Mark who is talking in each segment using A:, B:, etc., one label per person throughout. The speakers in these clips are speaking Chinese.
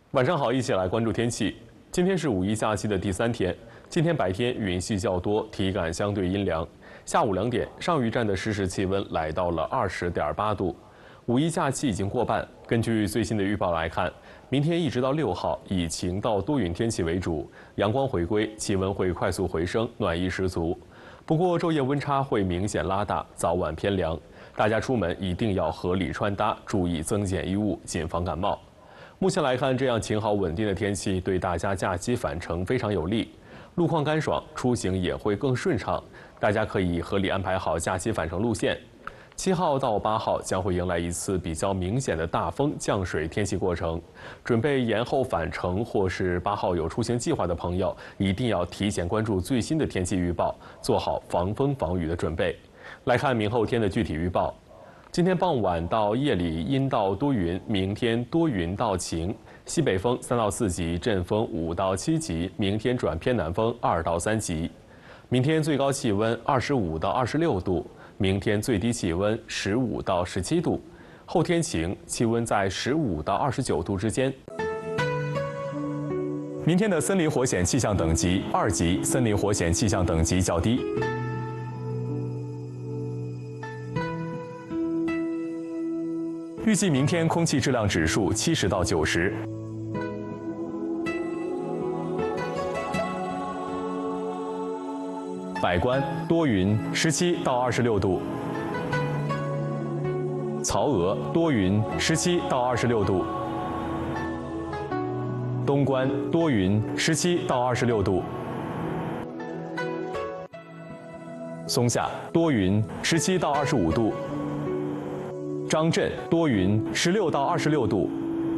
A: 晚上好，一起来关注天气。今天是五一假期的第3天，今天白天云系较多，体感相对阴凉。下午2点，上虞站的实时气温来到了20.8度。五一假期已经过半，根据最新的预报来看，明天一直到6号以晴到多云天气为主，阳光回归，气温会快速回升，暖意十足。不过昼夜温差会明显拉大，早晚偏凉，大家出门一定要合理穿搭，注意增减衣物，谨防感冒。目前来看，这样晴好稳定的天气对大家假期返程非常有利，路况干爽，出行也会更顺畅。大家可以合理安排好假期返程路线。7号到8号将会迎来一次比较明显的大风降水天气过程，准备延后返程或是8号有出行计划的朋友，一定要提前关注最新的天气预报，做好防风防雨的准备。来看明后天的具体预报。今天傍晚到夜里阴到多云，明天多云到晴，西北风3到4级，阵风5到7级，明天转偏南风2到3级。明天最高气温25到26度，明天最低气温15到17度，后天晴，气温在15到29度之间。明天的森林火险气象等级2级，森林火险气象等级较低。预计明天空气质量指数70到90。百官多云，17到26度；曹娥多云，17到26度；东关多云，17到26度；松下多云，17到25度。张镇多云，16到26度；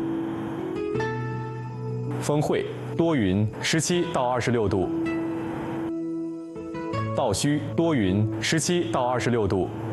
A: 丰会多云，17到26度；道圩多云，17到26度；